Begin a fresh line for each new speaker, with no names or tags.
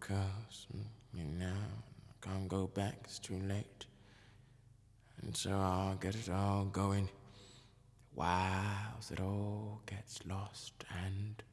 'cause, now I can't go back, it's too late. And so I'll get it all going whilst it all gets lost and